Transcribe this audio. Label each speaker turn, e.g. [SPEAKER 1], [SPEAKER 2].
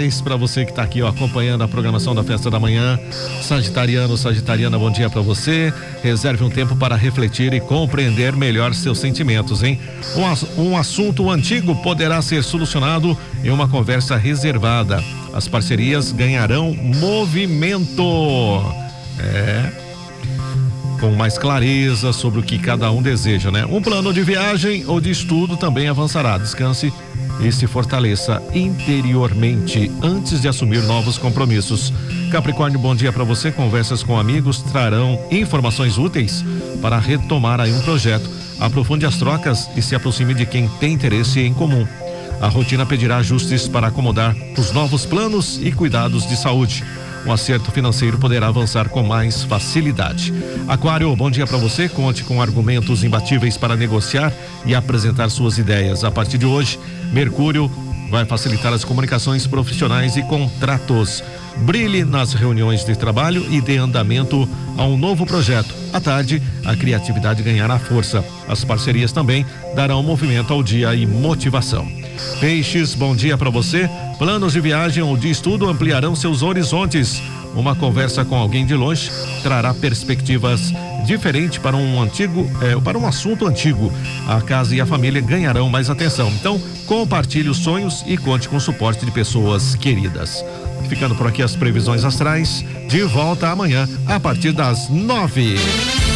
[SPEAKER 1] paz para você que está aqui, ó, acompanhando a programação da Festa da Manhã. Sagitariano, Sagitariana, bom dia para você. Reserve um tempo para refletir e compreender melhor seus sentimentos, hein? Um assunto antigo poderá ser solucionado em uma conversa reservada. As parcerias ganharão movimento. Com mais clareza sobre o que cada um deseja, né? Um plano de viagem ou de estudo também avançará. Descanse e se fortaleça interiormente antes de assumir novos compromissos. Capricórnio, bom dia para você. Conversas com amigos trarão informações úteis para retomar aí um projeto. Aprofunde as trocas e se aproxime de quem tem interesse em comum. A rotina pedirá ajustes para acomodar os novos planos e cuidados de saúde. Um acerto financeiro poderá avançar com mais facilidade. Aquário, bom dia para você. Conte com argumentos imbatíveis para negociar e apresentar suas ideias. A partir de hoje, Mercúrio vai facilitar as comunicações profissionais e contratos. Brilhe nas reuniões de trabalho e dê andamento a um novo projeto. À tarde, a criatividade ganhará força. As parcerias também darão movimento ao dia e motivação. Peixes, bom dia para você. Planos de viagem ou de estudo ampliarão seus horizontes. Uma conversa com alguém de longe trará perspectivas diferentes para um assunto antigo. A casa e a família ganharão mais atenção. Então, compartilhe os sonhos e conte com o suporte de pessoas queridas. Ficando por aqui as previsões astrais. De volta amanhã a partir das 9.